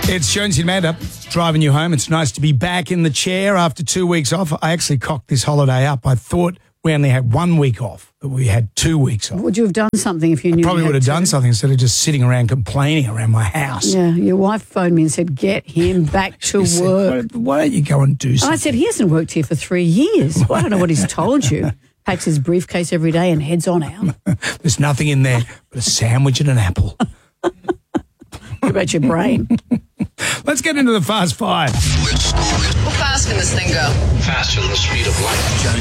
It's Jonesy and Amanda driving you home. It's nice to be back in the chair after 2 weeks off. I actually cocked this holiday up. I thought we only had 1 week off, but we had 2 weeks off. Would you have done something if you knew? Probably would have done something instead of just sitting around complaining around my house. Yeah, your wife phoned me and said, get him back to She work. said, why don't you go and do And something? I said, he hasn't worked here for 3 years. Well, I don't know what he's told you. Packs his briefcase every day and heads on out. There's nothing in there but a sandwich and an apple. What about your brain? Let's get into the Fast Five. How fast can this thing go? Faster than the speed of light.